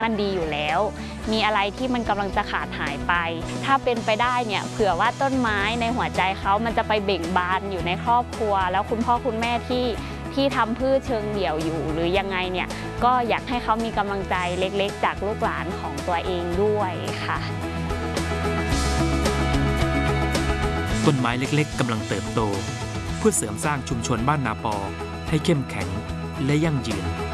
มันดีอยู่แล้วมีอะไรที่มันกำลังจะขาดหายไปถ้าเป็นไปได้เนี่ยเผื่อว่าต้นไม้ในหัวใจเขามันจะไปเบ่งบานอยู่ในครอบครัวแล้วคุณพ่อคุณแม่ที่ทำพืชเชิงเดี่ยวอยู่หรือยังไงเนี่ยก็อยากให้เขามีกำลังใจเล็กๆจากลูกหลานของตัวเองด้วยค่ะต้นไม้เล็กๆกำลังเติบโตเพื่อเสริมสร้างชุมชนบ้านนาปอให้เข้มแข็งและยั่งยืน